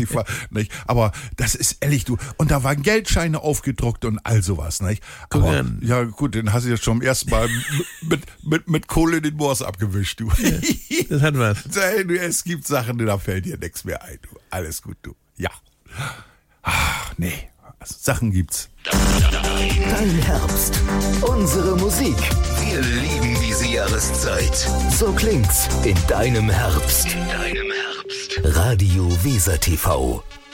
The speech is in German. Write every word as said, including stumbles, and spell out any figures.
ich war, nicht? Aber das ist ehrlich, du. Und da waren Geldscheine aufgedruckt und all sowas, nicht? Aber, ja gut, den hast du jetzt schon am ersten Mal mit, mit, mit Kohle in den Moors abgewischt, du. Ja, das hat was. Es gibt Sachen, da fällt dir nichts mehr ein, du. Alles gut, du. Ja. Ach, nee. Also Sachen gibt's. Dein Herbst. Unsere Musik. Wir lieben diese Jahreszeit. So klingt's in deinem Herbst. In deinem Herbst. Radio Weser T V.